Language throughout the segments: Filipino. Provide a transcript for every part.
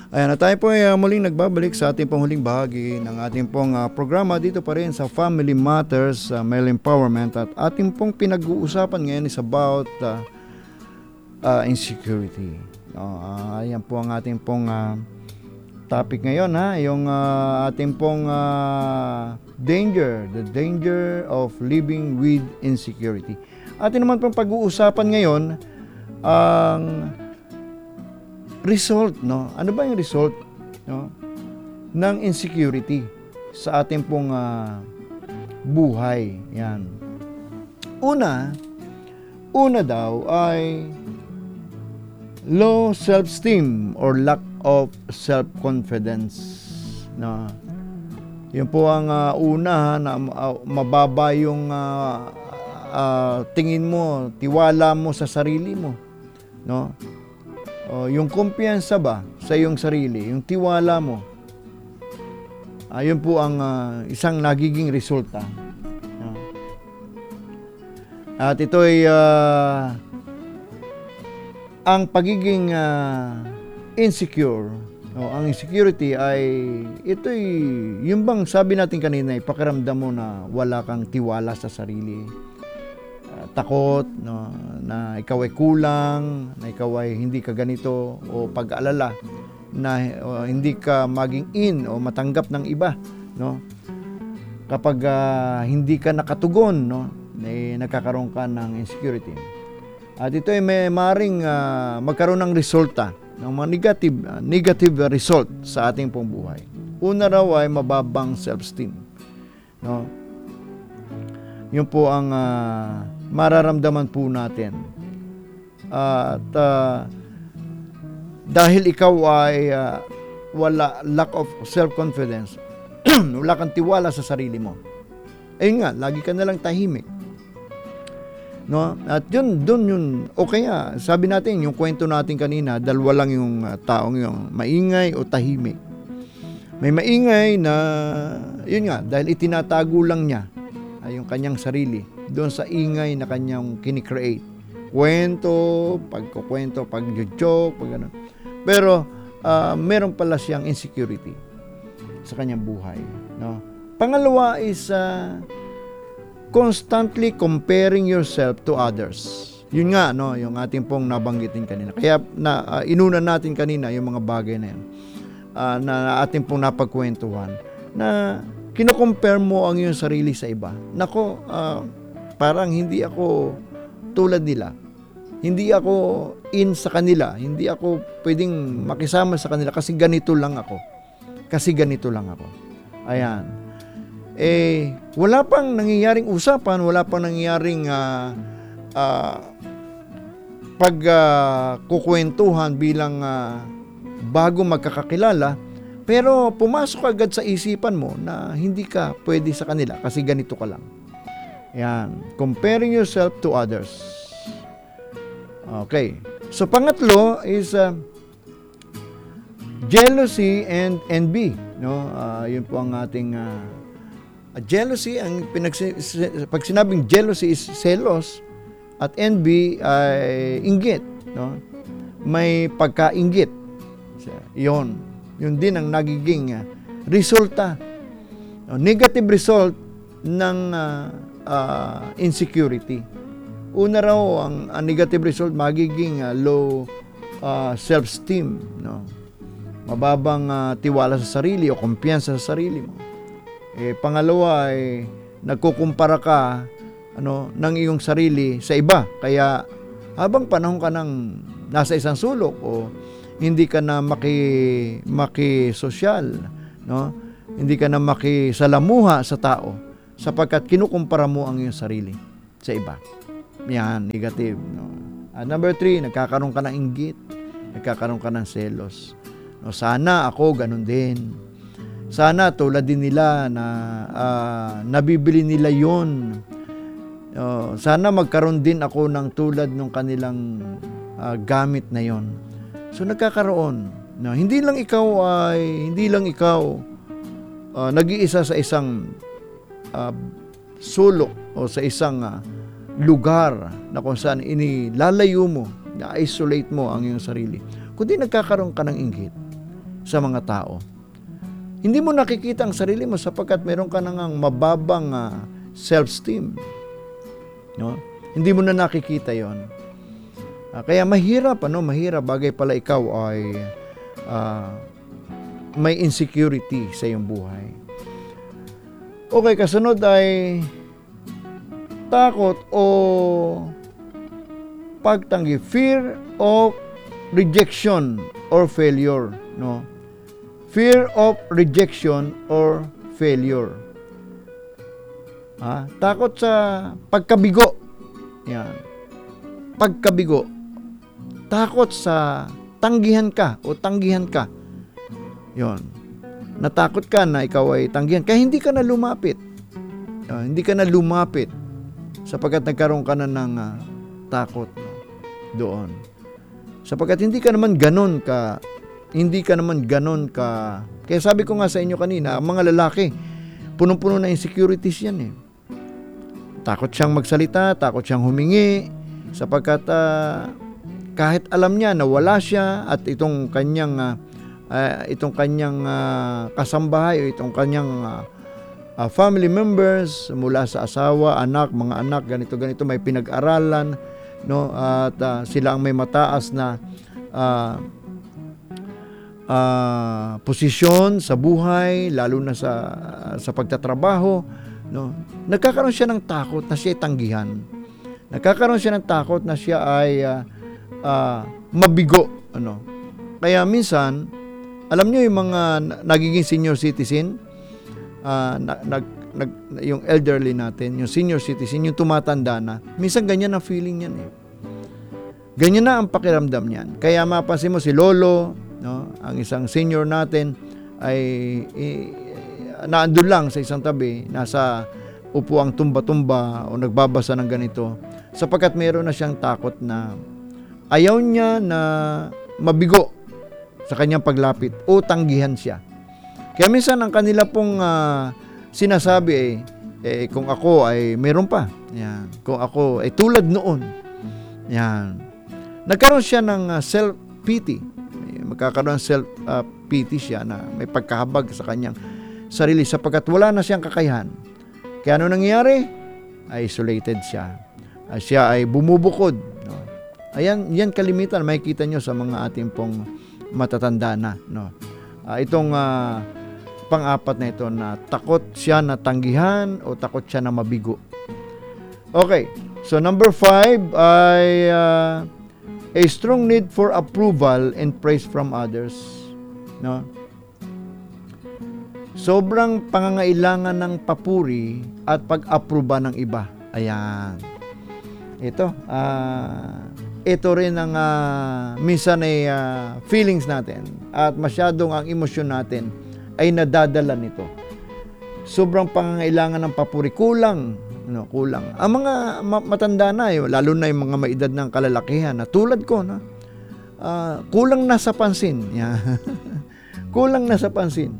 Ayan, na tayo po ay muling nagbabalik sa ating pong huling bahagi ng ating pong programa dito pa rin sa Family Matters, Male Empowerment, at ating pong pinag-uusapan ngayon is about insecurity. Ayan po ang ating pong topic ngayon, yung ating pong the danger of living with insecurity. Atin naman pong pag-uusapan ngayon ang result, ano ba yung result ng insecurity sa ating pong buhay. Yan. Una daw ay low self-esteem or lack of self-confidence. Yun po ang una, na mababa yung tingin mo, tiwala mo sa sarili mo, yung kumpiyansa ba sa iyong sarili, yung tiwala mo, yun po ang isang nagiging resulta. At ito ay ang pagiging insecure, ang insecurity ay ito'y yung bang sabi natin kanina, pakiramdam mo na wala kang tiwala sa sarili, takot, na ikaw ay kulang, na ikaw ay hindi ka ganito, o pag-alala na hindi ka maging in o matanggap ng iba, kapag hindi ka nakatugon, nagkakaroon ka ng insecurity. At ito ay may maring magkaroon ng resulta, ng mga negative result sa ating pong buhay. Una raw ay mababang self-esteem. Yun po ang mararamdaman po natin. At dahil ikaw ay lack of self-confidence, wala kang tiwala sa sarili mo, ayun nga, lagi ka nalang tahimik. At yun, o kaya, sabi natin, yung kwento natin kanina, dalawa lang yung taong yung maingay o tahimik. May maingay na, yun nga, dahil itinatago lang niya yung kanyang sarili doon sa ingay na kanyang kinikreate. Kwento, pagkukwento, pag-joke, pag-ano. Pero, meron pala siyang insecurity sa kanyang buhay. Pangalawa is, constantly comparing yourself to others. Yun nga, yung ating pong nabanggitin kanina. Kaya, inunan natin kanina yung mga bagay na yun, na ating pong napagkwentuhan, na kino-compare mo ang iyong sarili sa iba. Nako, parang hindi ako tulad nila. Hindi ako in sa kanila. Hindi ako pwedeng makisama sa kanila kasi ganito lang ako. Ayan. Wala pang nangyayaring usapan, wala pang nangyayaring pagkukwentuhan bilang bago magkakakilala, pero pumasok agad sa isipan mo na hindi ka pwede sa kanila kasi ganito ka lang. Yan. Comparing yourself to others. Okay. So, pangatlo is jealousy and envy. Yun po ang ating jealousy. Pag sinabing jealousy is selos, at envy ay inggit. May pagkainggit. Yun din ang nagiging resulta, negative result ng insecurity. Una raw, ang negative result magiging low self-esteem, mababang tiwala sa sarili o kumpiyansa sa sarili mo. Pangalawa ay nagkukumpara ka ng iyong sarili sa iba. Kaya habang panahon ka nang nasa isang sulok o hindi ka na makisosyal, hindi ka na makisalamuha sa tao sapagkat kinukumpara mo ang iyong sarili sa iba. Yan, negative. Number 3, nagkakaroon ka ng inggit, nagkakaroon ka ng selos. Sana ako ganun din. Sana tulad din nila na nabibili nila yon. Sana magkaroon din ako ng tulad ng kanilang gamit na yon. So nagkakaroon. Hindi lang ikaw nag-iisa sa isang sulok o sa isang lugar na kung saan inilalayo mo, na-isolate mo ang iyong sarili, kundi nagkakaroon ka ng inggit sa mga tao. Hindi mo nakikita ang sarili mo sapagkat meron ka nang mababang self-esteem. No? Hindi mo na nakikita yon. Kaya mahirap, bagay pala ikaw ay may insecurity sa iyong buhay. Okay, kasunod ay takot o pagtanggi, fear of rejection or failure, no? Fear of rejection or failure. Takot sa pagkabigo. Yan. Pagkabigo. Takot sa tanggihan ka o tanggihan ka. Yon. Natakot ka na ikaw ay tanggihan. Kaya hindi ka na lumapit. Hindi ka na lumapit sapagkat nagkaroon ka na ng takot doon. Sapagkat hindi ka naman ganon ka. Kaya sabi ko nga sa inyo kanina, ang mga lalaki, punong-puno na insecurities yan eh. Takot siyang magsalita, takot siyang humingi, sapagkat kahit alam niya na wala siya at itong kanyang kasambahay o itong kanyang family members mula sa asawa, anak, mga anak, ganito may pinag-aralan, no? At sila ang may mataas na posisyon sa buhay, lalo na sa pagtatrabaho, no? Nagkakaroon siya ng takot na siya ay tanggihan. Nagkakaroon siya ng takot na siya ay mabigo, Kaya minsan, alam niyo yung mga nagiging senior citizen, yung elderly natin, yung senior citizen, yung tumatanda na, minsan ganyan ang feeling niyan eh. Ganyan na ang pakiramdam niyan. Kaya mapansin mo si Lolo, no, ang isang senior natin ay naandun lang sa isang tabi, nasa upuang tumba-tumba o nagbabasa ng ganito, sapagkat meron na siyang takot na ayaw niya na mabigo sa kanyang paglapit o tanggihan siya. Kaya minsan ang kanila pong sinasabi kung ako ay meron pa, yan, kung ako ay tulad noon, yan, nagkaroon siya ng self-pity. Magkakaroon ng self-pity siya na may pagkahabag sa kanyang sarili sapagkat wala na siyang kakayahan. Kaya ano nangyayari? Isolated siya. Siya ay bumubukod. No? Ayan, yan kalimitan. Makikita nyo sa mga ating pong matatanda na. No? Itong pang-apat na ito na takot siya na tanggihan o takot siya na mabigo. Okay. So number 5 ay a strong need for approval and praise from others. No? Sobrang pangangailangan ng papuri at pag-aproba ng iba. Ayan. Ito rin ang minsan ay feelings natin at masyadong ang emosyon natin ay nadadala nito. Sobrang pangangailangan ng papuri. Kulang. Ang mga matanda na, lalo na yung mga maedad ng kalalakihan na tulad ko, kulang na sa pansin. Kulang na sa pansin.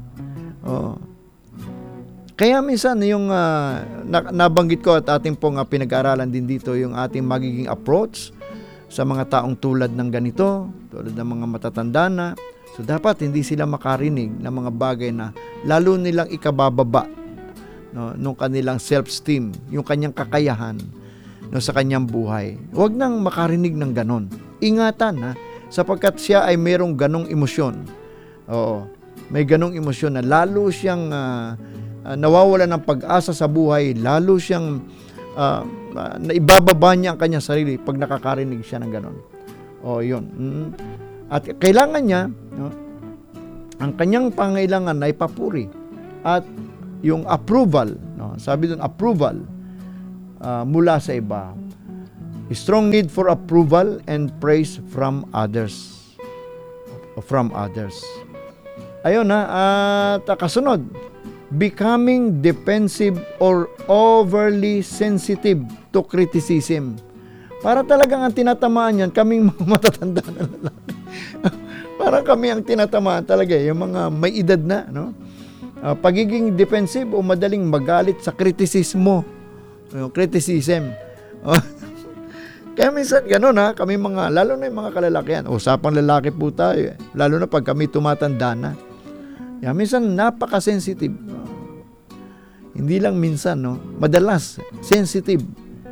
Kaya minsan yung nabanggit ko at ating pong pinag-aaralan din dito yung ating magiging approach sa mga taong tulad ng ganito, tulad ng mga matatanda na. So dapat hindi sila makarinig ng mga bagay na lalo nilang ikabababa, nung kanilang self-esteem, yung kanyang kakayahan, sa kanyang buhay. Huwag nang makarinig ng ganon. Ingatan, sapagkat siya ay merong ganong emosyon. Oo, may ganong emosyon na lalo siyang nawawala ng pag-asa sa buhay, lalo siyang naibababa niya ang kanyang sarili pag nakakarinig siya ng ganon. Yun. At kailangan niya, ang kanyang pangailangan ay papuri at yung approval, sabi doon approval mula sa iba. Strong need for approval and praise from others. Ayun at kasunod, becoming defensive or overly sensitive to criticism. Para talagang ang tinatamaan yan, kaming mga matatanda na lalaki. Parang kami ang tinatamaan talaga, yung mga may edad na, pagiging defensive o madaling magalit sa criticism. Kaya minsan gano'n ha, kami mga, lalo na yung mga kalalakihan, usapang lalaki po tayo, lalo na pag kami tumatanda na. Kaya minsan napaka-sensitive. Hindi lang minsan, no? Madalas sensitive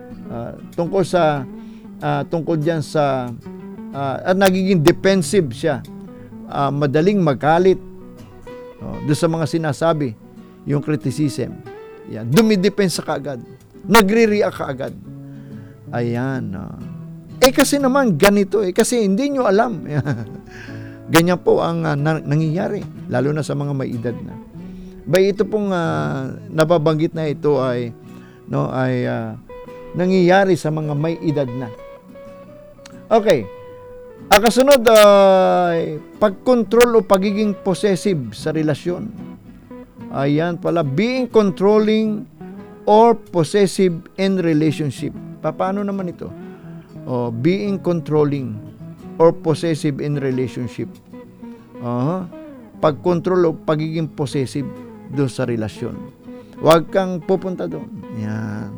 tungkol diyan sa at nagiging defensive siya. Madaling magalit doon sa mga sinasabi, yung criticism. Yan, dumidepensa ka agad. Nagre-react ka agad. Ayan. Kasi naman ganito kasi hindi nyo alam. Ganyan po ang nangyayari, lalo na sa mga may edad na. Ito pong nababanggit na ito ay nangyayari sa mga may edad na. Okay. Ang kasunod ay pagkontrol o pagiging possessive sa relasyon. Ayan pala, being controlling or possessive in relationship. Paano naman ito? Being controlling or possessive in relationship. Pagkontrol o pagiging possessive doon sa relasyon. Huwag kang pupunta doon. Yan.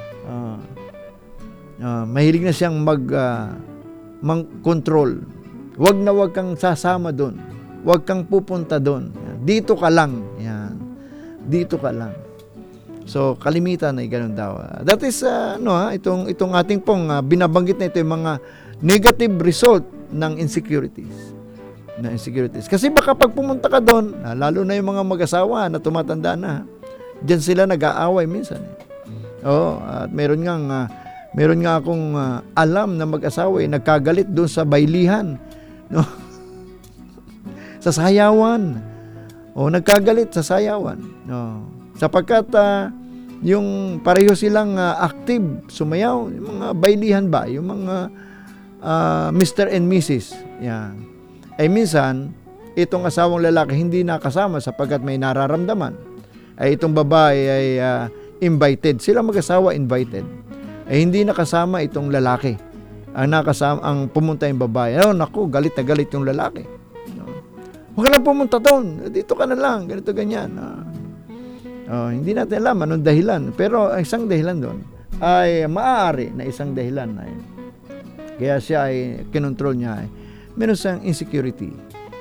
Mahilig na siyang mag-control. Huwag kang sasama doon. Huwag kang pupunta doon. Dito ka lang. Yan. Dito ka lang. So, kalimitan ay ganun daw. That is, itong ating pong binabanggit na ito, yung mga negative result ng insecurities. Kasi baka pag pumunta ka doon, lalo na yung mga mag-asawa na tumatanda na, diyan sila nag-aaway minsan. At meron nga akong alam na mag-asawa nagkagalit doon sa baylihan, no? Sa sayawan. Nagkagalit sa sayawan, no? Sapagkat yung pareho silang active sumayaw, yung mga baylihan ba, yung mga Mr. and Mrs. Yan. Minsan, itong asawang lalaki hindi nakasama sapagkat may nararamdaman. Itong babae ay invited. Sila mag-asawa invited. Hindi nakasama itong lalaki. Ang pumunta yung babae. Naku, galit na galit yung lalaki. Huwag ka lang pumunta doon. Dito ka na lang. Ganito, ganyan. Hindi natin alam anong dahilan. Pero ang isang dahilan doon ay maaari na isang dahilan. Kaya siya ay kinontrol niya. Meron siyang insecurity.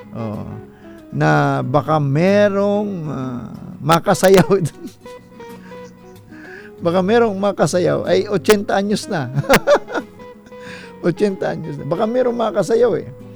Na baka merong makasayaw. Baka merong makasayaw. 80 anyos na. 80 anyos na. Baka merong makasayaw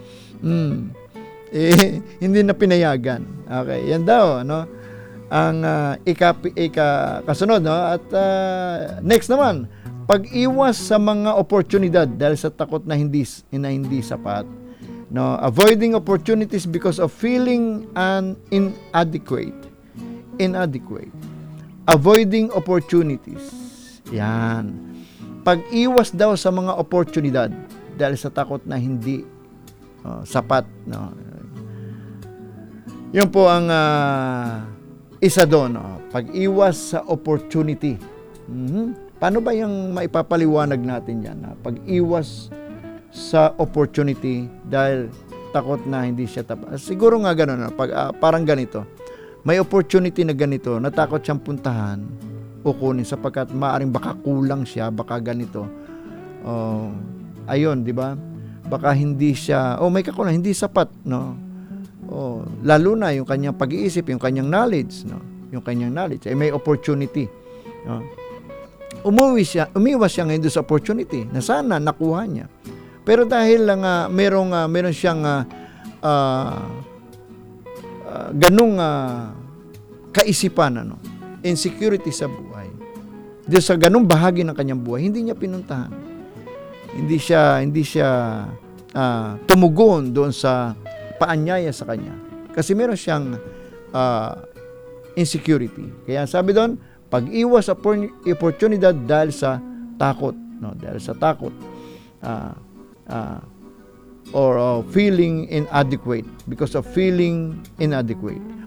hindi na pinayagan. Okay, yan daw, ang kasunod, at next naman, pag-iwas sa mga oportunidad dahil sa takot na hindi sapat, avoiding opportunities because of feeling inadequate. Avoiding opportunities. Yan. Pag-iwas daw sa mga oportunidad dahil sa takot na hindi sapat, Yun po ang isa doon, pag-iwas sa opportunity. Paano ba yung maipapaliwanag natin yan? Pag-iwas sa opportunity dahil takot na hindi siya tapat. Siguro nga gano'n, parang ganito. May opportunity na ganito, natakot siyang puntahan o kunin sapagkat maaring baka kulang siya, baka ganito. Ayun, di ba? Baka hindi siya, may kakulang, hindi sapat, no? Lalo na yung kanyang pag-iisip, yung kanyang knowledge, no? Yung kanyang knowledge, may opportunity, no? Umiwas siya ngayon doon sa opportunity na sana nakuha niya. Pero dahil lang meron siyang ganung kaisipan, insecurity sa buhay. Doon sa ganung bahagi ng kanyang buhay, hindi niya pinuntahan. Hindi siya tumugon doon sa paanyaya sa kanya. Kasi meron siyang insecurity. Kaya sabi doon, pag-iwas sa oportunidad dahil sa takot, dahil sa takot. Or feeling inadequate, because of feeling inadequate.